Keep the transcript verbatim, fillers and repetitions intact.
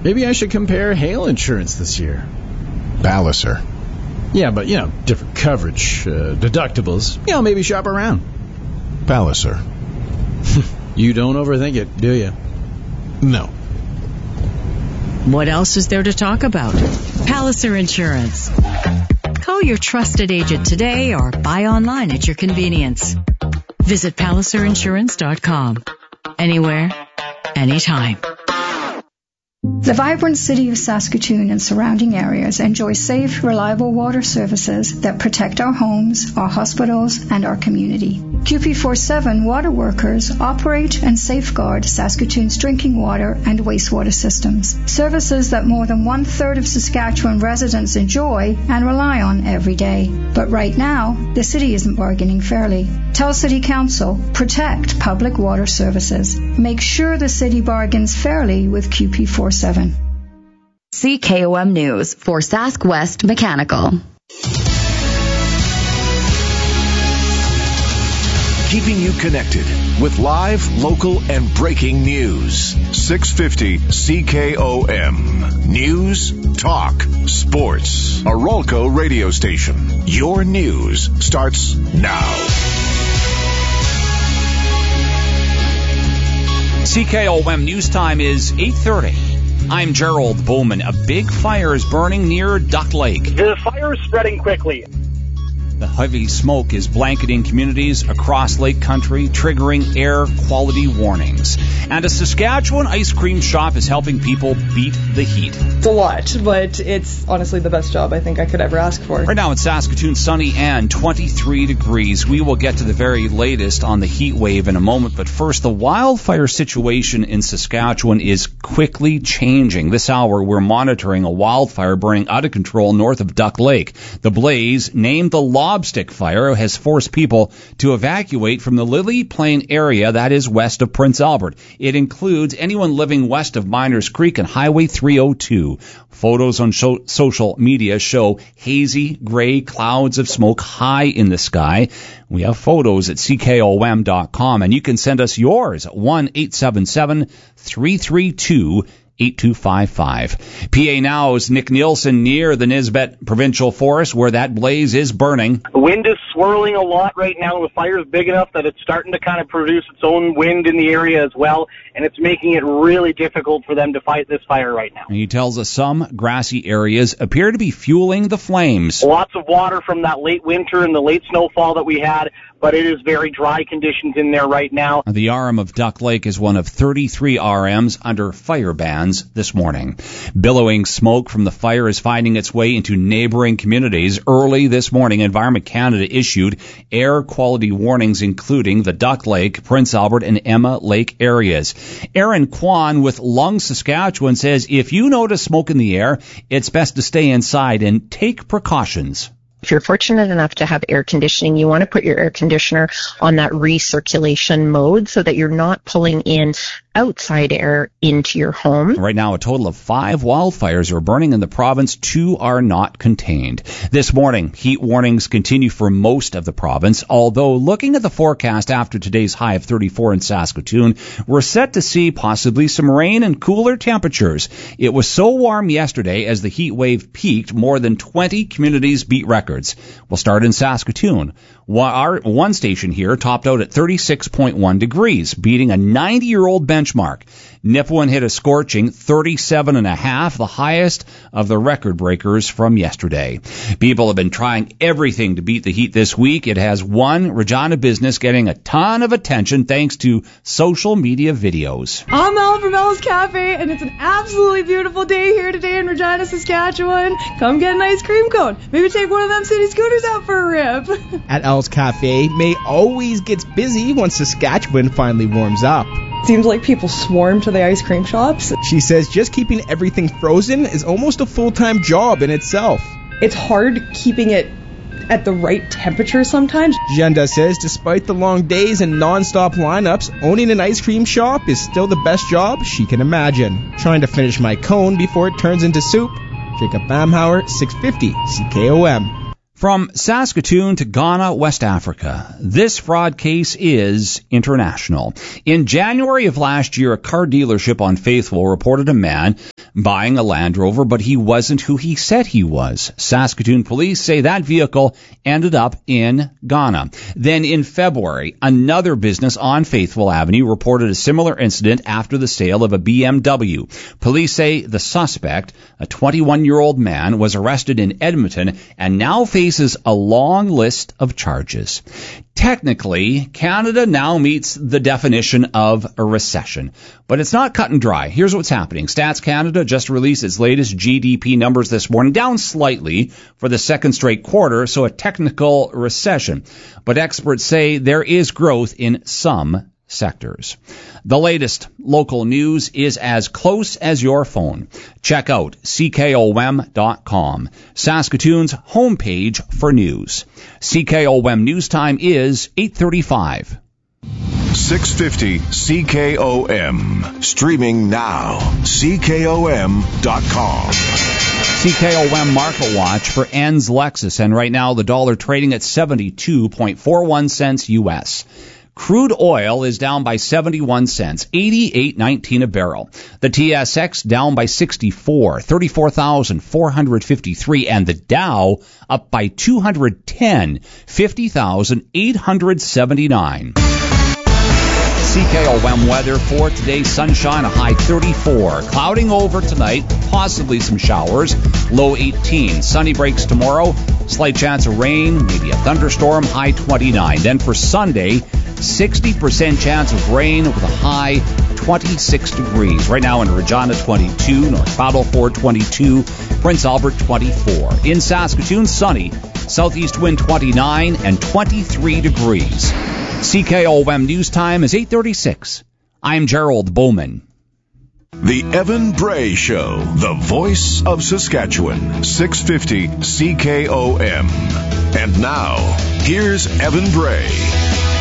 Maybe I should compare hail insurance this year. Palliser. Yeah, but, you know, different coverage, uh, deductibles. You know, maybe shop around. Palliser. You don't overthink it, do you? No. What else is there to talk about? Palliser Insurance. Call your trusted agent today or buy online at your convenience. Visit Palliser Insurance dot com. Anywhere, anytime. The vibrant city of Saskatoon and surrounding areas enjoy safe, reliable water services that protect our homes, our hospitals, and our community. Q P forty-seven water workers operate and safeguard Saskatoon's drinking water and wastewater systems, services that more than one-third of Saskatchewan residents enjoy and rely on every day. But right now, the city isn't bargaining fairly. Tell City Council, protect public water services. Make sure the city bargains fairly with Q P forty-seven. C K O M News for Sask West Mechanical. Keeping you connected with live, local, and breaking news. six fifty C K O M. News, talk, sports. A Rolco radio station. Your news starts now. C K O M News Time is eight thirty. I'm Gerald Bowman. A big fire is burning near Duck Lake. The fire is spreading quickly. The heavy smoke is blanketing communities across Lake Country, triggering air quality warnings. And a Saskatchewan ice cream shop is helping people beat the heat. It's a lot, but it's honestly the best job I think I could ever ask for. Right now in Saskatoon, sunny and twenty-three degrees. We will get to the very latest on the heat wave in a moment, but first, the wildfire situation in Saskatchewan is quickly changing. This hour, we're monitoring a wildfire burning out of control north of Duck Lake. The blaze, named the Lobstick Fire, has forced people to evacuate from the Lily Plain area that is west of Prince Albert. It includes anyone living west of Miners Creek and Highway three oh two. Photos on show, social media show hazy gray clouds of smoke high in the sky. We have photos at C K O M dot com, and you can send us yours at one eight seven seven, three three two, eight two five five. P A Now's Nick Nielsen near the Nisbet Provincial Forest where that blaze is burning. The wind is swirling a lot right now. The fire is big enough that it's starting to kind of produce its own wind in the area as well, and it's making it really difficult for them to fight this fire right now. And he tells us some grassy areas appear to be fueling the flames. Lots of water from that late winter and the late snowfall that we had, but it is very dry conditions in there right now. The R M of Duck Lake is one of thirty-three R Ms under fire bans this morning. Billowing smoke from the fire is finding its way into neighboring communities. Early this morning, Environment Canada issued air quality warnings, including the Duck Lake, Prince Albert, and Emma Lake areas. Aaron Kwan with Lung Saskatchewan says if you notice smoke in the air, it's best to stay inside and take precautions. If you're fortunate enough to have air conditioning, you want to put your air conditioner on that recirculation mode so that you're not pulling in outside air into your home. Right now, a total of five wildfires are burning in the province. Two are not contained. This morning, heat warnings continue for most of the province, although looking at the forecast after today's high of thirty-four in Saskatoon, we're set to see possibly some rain and cooler temperatures. It was so warm yesterday as the heat wave peaked, more than twenty communities beat records. We'll start in Saskatoon. Our one station here topped out at thirty-six point one degrees, beating a ninety-year-old benchmark. Nipawin hit a scorching thirty-seven and a half, the highest of the record breakers from yesterday. People have been trying everything to beat the heat this week. It has one Regina business getting a ton of attention thanks to social media videos. I'm Mel from Mel's Cafe, and it's an absolutely beautiful day here today in Regina, Saskatchewan. Come get an ice cream cone. Maybe take one of them city scooters out for a rip. At El's Cafe, May always gets busy once Saskatchewan finally warms up. Seems like people swarm to the ice cream shops. She says just keeping everything frozen is almost a full-time job in itself. It's hard keeping it at the right temperature sometimes. Jenda says despite the long days and non-stop lineups, owning an ice cream shop is still the best job she can imagine. Trying to finish my cone before it turns into soup. Jacob Bamhauer, six fifty C K O M. From Saskatoon to Ghana, West Africa, this fraud case is international. In January of last year, a car dealership on Faithful reported a man buying a Land Rover, but he wasn't who he said he was. Saskatoon police say that vehicle ended up in Ghana. Then in February, another business on Faithful Avenue reported a similar incident after the sale of a B M W. Police say the suspect, a twenty-one-year-old man, was arrested in Edmonton and now faces a long list of charges. Technically, Canada now meets the definition of a recession, but it's not cut and dry. Here's what's happening. Stats Canada just released its latest G D P numbers this morning, down slightly for the second straight quarter, so a technical recession. But experts say there is growth in some sectors. The latest local news is as close as your phone. Check out C K O M dot com, Saskatoon's homepage for news. C K O M News Time is eight thirty-five. six fifty C K O M. Streaming now. C K O M dot com. C K O M Market Watch for Enns Lexus, and right now the dollar trading at seventy-two point four one cents U S. Crude oil is down by seventy-one cents, eighty-eight nineteen a barrel. The T S X down by sixty-four, thirty-four thousand four hundred fifty-three, and the Dow up by two hundred ten, fifty thousand eight hundred seventy-nine. C K O M weather for today: sunshine, a high thirty-four. Clouding over tonight, possibly some showers, low eighteen. Sunny breaks tomorrow, slight chance of rain, maybe a thunderstorm, high twenty-nine. Then for Sunday, sixty percent chance of rain with a high twenty-six degrees. Right now in Regina, twenty-two, North Battleford, twenty-two, Prince Albert, twenty-four. In Saskatoon, sunny, southeast wind twenty-nine and twenty-three degrees. C K O M News Time is eight thirty-six. I'm Gerald Bowman. The Evan Bray Show, the voice of Saskatchewan, six fifty C K O M. And now, here's Evan Bray.